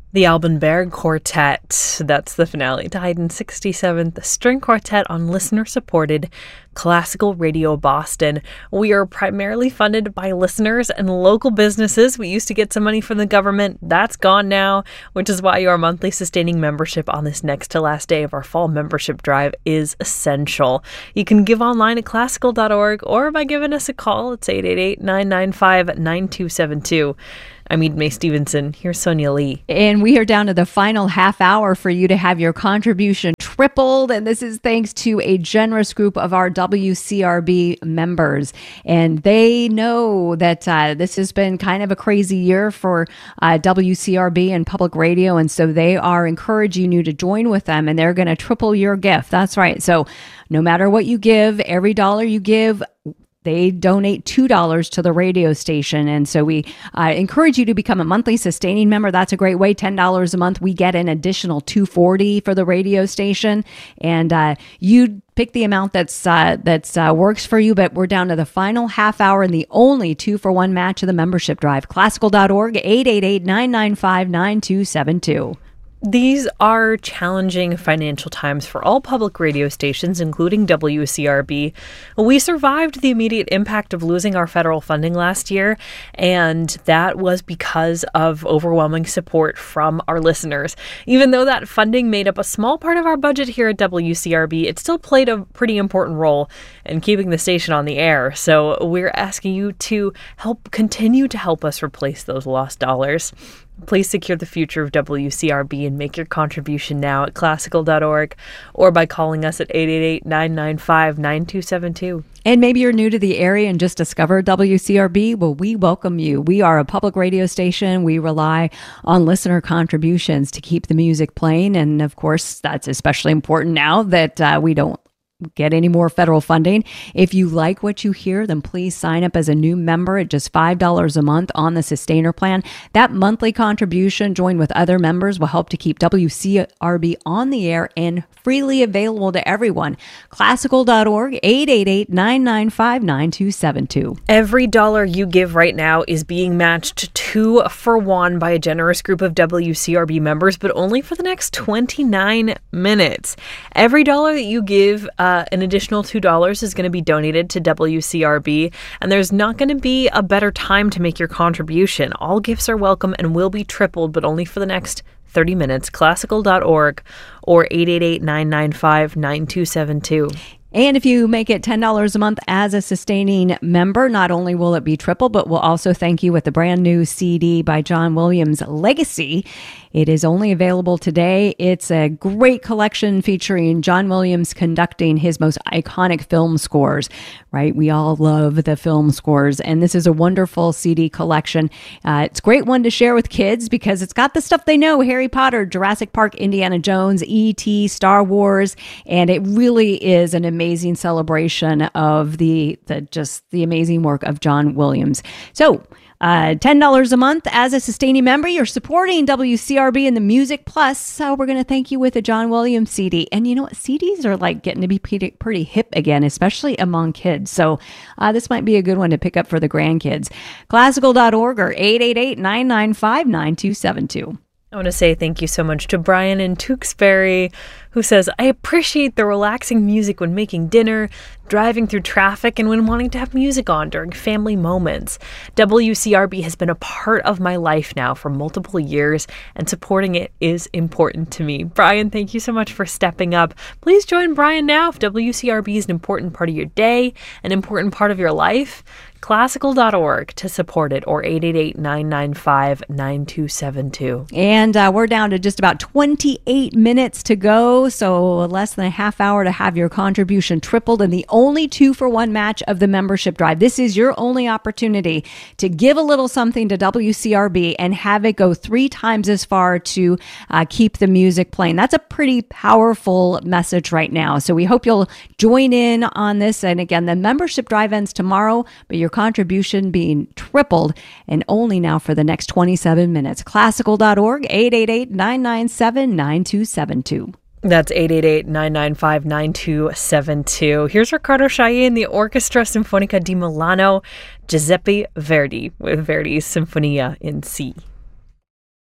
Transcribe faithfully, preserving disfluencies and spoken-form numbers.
The Alban Berg Quartet, that's the finale, died in sixty-seventh string quartet on listener-supported classical radio Boston. We are primarily funded by listeners and local businesses. We used to get some money from the government. That's gone now, which is why your monthly sustaining membership on this next to last day of our fall membership drive is essential. You can give online at classical dot org or by giving us a call. It's eight eight eight, nine nine five, nine two seven two. I'm Eden May Stevenson. Here's Sonia Lee. And we are down to the final half hour for you to have your contribution tripled. And this is thanks to a generous group of our W C R B members. And they know that uh, this has been kind of a crazy year for uh, W C R B and public radio. And so they are encouraging you to join with them, and they're going to triple your gift. That's right. So no matter what you give, every dollar you give, they donate two dollars to the radio station. And so we uh, encourage you to become a monthly sustaining member. That's a great way. ten dollars a month. We get an additional two hundred forty dollars for the radio station. And uh, you pick the amount that's uh, that's uh, works for you. But we're down to the final half hour and the only two for one match of the membership drive. classical dot org, eight eight eight, nine nine five, nine two seven two. These are challenging financial times for all public radio stations, including W C R B. We survived the immediate impact of losing our federal funding last year, and that was because of overwhelming support from our listeners. Even though that funding made up a small part of our budget here at W C R B, it still played a pretty important role in keeping the station on the air. So we're asking you to help continue to help us replace those lost dollars. Please secure the future of W C R B and make your contribution now at classical dot org or by calling us at eight eight eight, nine nine five, nine two seven two. And maybe you're new to the area and just discovered W C R B. Well, we welcome you. We are a public radio station. We rely on listener contributions to keep the music playing. And of course, that's especially important now that uh, we don't get any more federal funding. If you like what you hear, then please sign up as a new member at just five dollars a month on the Sustainer plan. That monthly contribution, joined with other members, will help to keep W C R B on the air and freely available to everyone. classical dot org, eight eight eight, nine nine five, nine two seven two. Every dollar you give right now is being matched two for one by a generous group of W C R B members, but only for the next twenty-nine minutes. Every dollar that you give, uh, Uh, an additional two dollars is going to be donated to W C R B, and there's not going to be a better time to make your contribution. All gifts are welcome and will be tripled, but only for the next thirty minutes. classical dot org or eight eight eight, nine nine five, nine two seven two. And if you make it ten dollars a month as a sustaining member, not only will it be triple, but we'll also thank you with the brand new C D by John Williams, Legacy. It is only available today. It's a great collection featuring John Williams conducting his most iconic film scores, right? We all love the film scores, and this is a wonderful C D collection. Uh, it's a great one to share with kids because it's got the stuff they know: Harry Potter, Jurassic Park, Indiana Jones, E T, Star Wars, and it really is an amazing celebration of the, the just the amazing work of John Williams. So, Uh, ten dollars a month as a sustaining member. You're supporting W C R B and the Music Plus. So we're going to thank you with a John Williams C D. And you know what? C Ds are like getting to be pretty, pretty hip again, especially among kids. So uh, this might be a good one to pick up for the grandkids. classical dot org or eight eight eight, nine nine five, nine two seven two. I want to say thank you so much to Brian in Tewksbury, who says, I appreciate the relaxing music when making dinner, driving through traffic, and when wanting to have music on during family moments. W C R B has been a part of my life now for multiple years, and supporting it is important to me. Brian, thank you so much for stepping up. Please join Brian now if W C R B is an important part of your day, an important part of your life. classical dot org to support it, or eight eight eight, nine nine five, nine two seven two. And uh, we're down to just about twenty-eight minutes to go, so less than a half hour to have your contribution tripled, and the only two for one match of the membership drive. This is your only opportunity to give a little something to W C R B and have it go three times as far to uh, keep the music playing. That's a pretty powerful message right now. So we hope you'll join in on this. And again, the membership drive ends tomorrow, but your contribution being tripled, and only now for the next twenty-seven minutes. classical dot org, eight eight eight, nine nine seven, nine two seven two. That's eight eight eight, nine nine five, nine two seven two. Here's Riccardo Chaillet and the Orchestra Sinfonica di Milano, Giuseppe Verdi with Verdi's Sinfonia in C.